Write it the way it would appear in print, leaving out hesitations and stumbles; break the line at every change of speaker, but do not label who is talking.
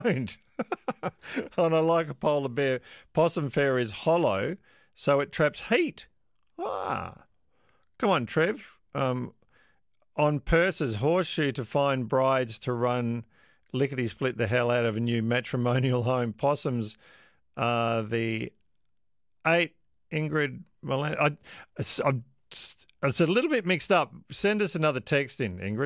And I like a polar bear. Possum fur is hollow, so it traps heat. Ah, come on, Trev. On purses, horseshoe to find brides to run lickety split the hell out of a new matrimonial home. Possums are the 8 Ingrid Milan. It's a little bit mixed up. Send us another text in, Ingrid.